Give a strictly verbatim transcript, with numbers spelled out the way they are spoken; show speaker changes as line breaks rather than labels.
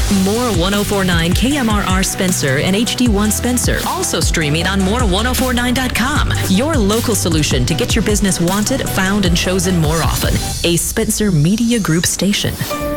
More ten forty-nine K M R R Spencer and H D one Spencer. Also streaming on more ten forty-nine dot com. Your local solution to get your business wanted, found, and chosen more often. A Spencer Media Group station.